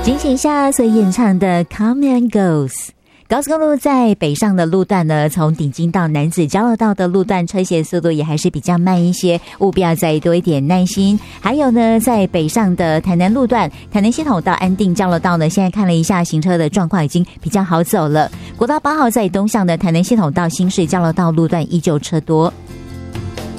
金贤夏所演唱的 Come and Goes。高速公路在北上的路段呢，从顶金到楠梓交流道的路段车行速度也还是比较慢一些，务必要再多一点耐心。还有呢，在北上的台南路段，台南系统到安定交流道呢，现在看了一下行车的状况已经比较好走了。国道8号在东向的台南系统到新市交流道路段依旧车多。